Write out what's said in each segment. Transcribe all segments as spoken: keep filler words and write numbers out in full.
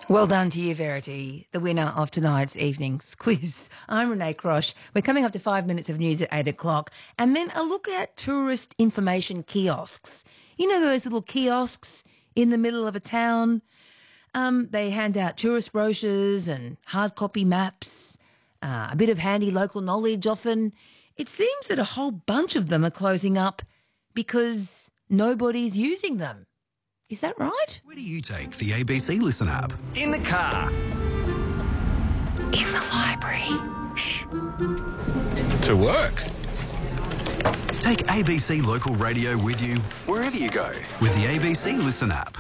Well done to you, Verity, the winner of tonight's evening's quiz. I'm Renee Crosh. We're coming up to five minutes of news at eight o'clock, and then a look at tourist information kiosks. You know those little kiosks in the middle of a town? Um, they hand out tourist brochures and hard copy maps, uh, a bit of handy local knowledge often. It seems that a whole bunch of them are closing up because nobody's using them. Is that right? Where do you take the A B C Listen app? In the car. In the library. Shh. To work. Take A B C Local Radio with you wherever you go with the A B C Listen app.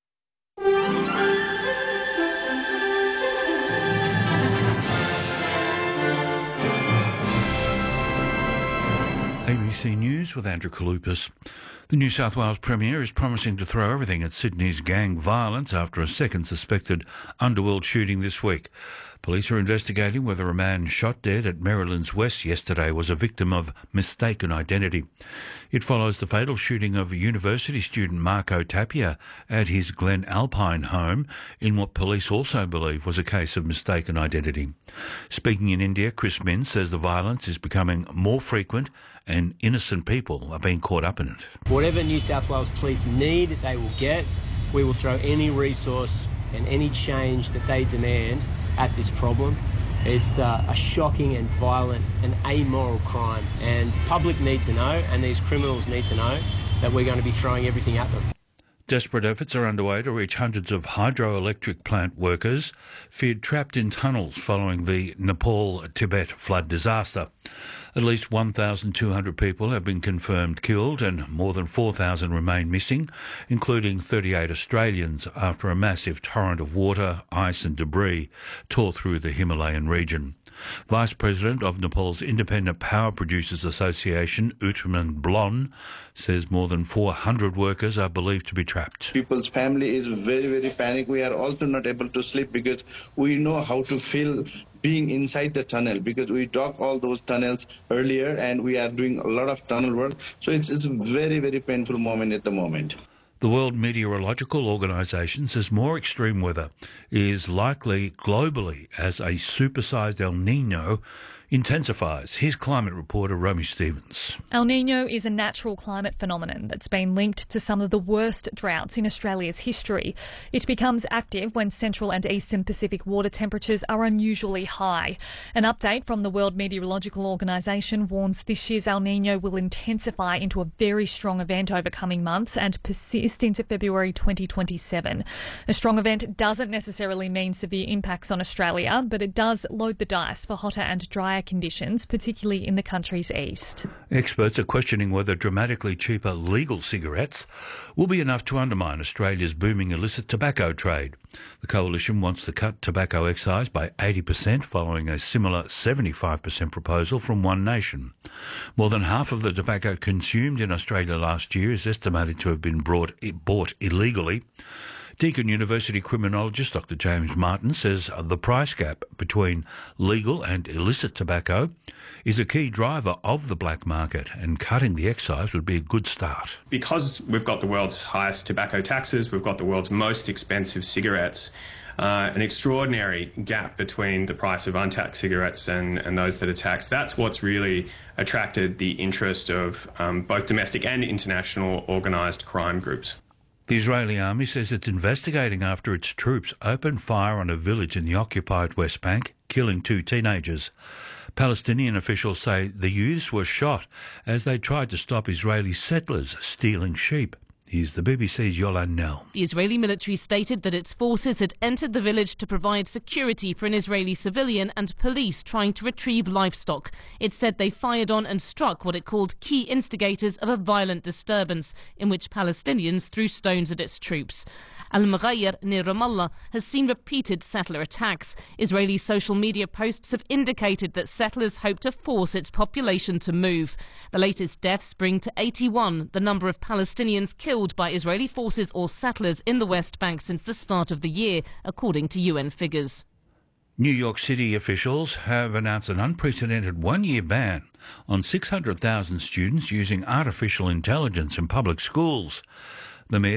A B C News with Andrew Kalupas. The New South Wales Premier is promising to throw everything at Sydney's gang violence after a second suspected underworld shooting this week. Police are investigating whether a man shot dead at Maryland's West yesterday was a victim of mistaken identity. It follows the fatal shooting of university student Marco Tapia at his Glen Alpine home in what police also believe was a case of mistaken identity. Speaking in India, Chris Minns says the violence is becoming more frequent and innocent people are being caught up in it. Whatever New South Wales Police need, they will get. We will throw any resource and any change that they demand at this problem. It's uh, a shocking and violent and amoral crime, and public need to know, and these criminals need to know, that we're going to be throwing everything at them. Desperate efforts are underway to reach hundreds of hydroelectric plant workers feared trapped in tunnels following the Nepal-Tibet flood disaster. At least one thousand two hundred people have been confirmed killed and more than four thousand remain missing, including thirty-eight Australians after a massive torrent of water, ice and debris tore through the Himalayan region. Vice President of Nepal's Independent Power Producers Association, Utman Blon, says more than four hundred workers are believed to be trapped. People's family is very, very panicked. We are also not able to sleep because we know how to feel being inside the tunnel, because we dug all those tunnels earlier and we are doing a lot of tunnel work. So it's, it's a very, very painful moment at the moment. The World Meteorological Organization says more extreme weather is likely globally as a supersized El Niño intensifies. Here's climate reporter Romy Stevens. El Niño is a natural climate phenomenon that's been linked to some of the worst droughts in Australia's history. It becomes active when central and eastern Pacific water temperatures are unusually high. An update from the World Meteorological Organization warns this year's El Niño will intensify into a very strong event over coming months and persist into February twenty twenty-seven. A strong event doesn't necessarily mean severe impacts on Australia, but it does load the dice for hotter and drier conditions, particularly in the country's east. Experts are questioning whether dramatically cheaper legal cigarettes will be enough to undermine Australia's booming illicit tobacco trade. The coalition wants to cut tobacco excise by eighty percent following a similar seventy-five percent proposal from One Nation. More than half of the tobacco consumed in Australia last year is estimated to have been brought, bought illegally. Deakin University criminologist Doctor James Martin says the price gap between legal and illicit tobacco is a key driver of the black market, and cutting the excise would be a good start. Because we've got the world's highest tobacco taxes, we've got the world's most expensive cigarettes, uh, an extraordinary gap between the price of untaxed cigarettes and, and those that are taxed. That's what's really attracted the interest of um, both domestic and international organised crime groups. The Israeli army says it's investigating after its troops opened fire on a village in the occupied West Bank, killing two teenagers. Palestinian officials say the youths were shot as they tried to stop Israeli settlers stealing sheep. Here's the B B C's Yolande Nell. The Israeli military stated that its forces had entered the village to provide security for an Israeli civilian and police trying to retrieve livestock. It said they fired on and struck what it called key instigators of a violent disturbance in which Palestinians threw stones at its troops. Al-Mughayr near Ramallah has seen repeated settler attacks. Israeli social media posts have indicated that settlers hope to force its population to move. The latest deaths bring to eighty-one the number of Palestinians killed by Israeli forces or settlers in the West Bank since the start of the year, according to U N figures. New York City officials have announced an unprecedented one-year ban on six hundred thousand students using artificial intelligence in public schools. The mayor